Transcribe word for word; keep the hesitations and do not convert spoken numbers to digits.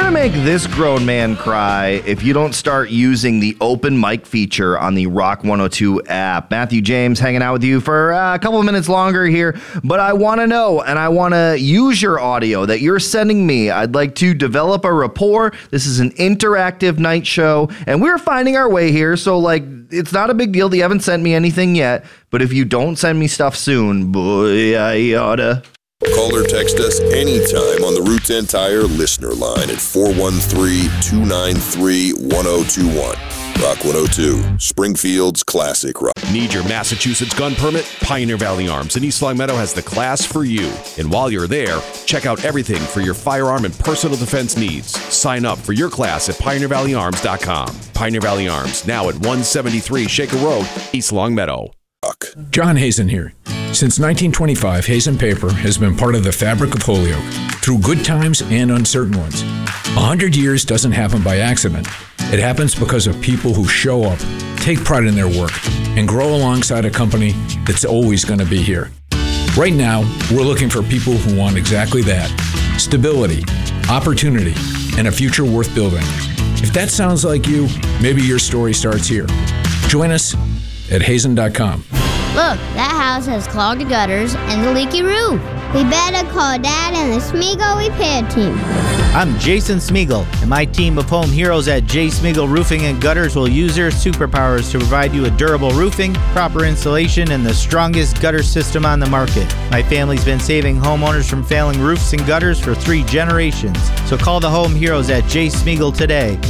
to make this grown man cry if you don't start using the open mic feature on the Rock one oh two app. Matthew James hanging out with you for uh, a couple of minutes longer here, but I want to know and I want to use your audio that you're sending me. I'd like to develop a rapport. This is an interactive night show, and we're finding our way here, so like, it's not a big deal that you haven't sent me anything yet, but if you don't send me stuff soon, boy, I oughta. Call or text us anytime on the Route ten Tire listener line at four one three, two nine three, one oh two one. Rock one oh two, Springfield's classic rock. Need your Massachusetts gun permit? Pioneer Valley Arms in East Long Meadow has the class for you. And while you're there, check out everything for your firearm and personal defense needs. Sign up for your class at pioneer valley arms dot com. Pioneer Valley Arms, now at one seventy-three Shaker Road, East Long Meadow. John Hazen here. Since nineteen twenty-five, Hazen Paper has been part of the fabric of Holyoke through good times and uncertain ones. A hundred years doesn't happen by accident. It happens because of people who show up, take pride in their work, and grow alongside a company that's always going to be here. Right now, we're looking for people who want exactly that: stability, opportunity, and a future worth building. If that sounds like you, maybe your story starts here. Join us at hazen dot com. Look, that house has clogged gutters and a leaky roof. We better call Dad and the Smeagol repair team. I'm Jason Smeagol, and my team of home heroes at J. Smeagol Roofing and Gutters will use their superpowers to provide you a durable roofing, proper insulation, and the strongest gutter system on the market. My family's been saving homeowners from failing roofs and gutters for three generations. So call the home heroes at J. Smeagol today.